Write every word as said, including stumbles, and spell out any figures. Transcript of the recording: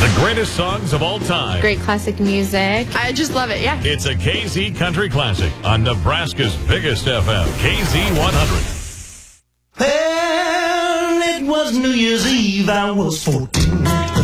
The greatest songs of all time. Great classic music. I just love it, yeah. It's a K Z Country Classic on Nebraska's biggest F M, K Z one hundred. Well, it was New Year's Eve, I was fourteen.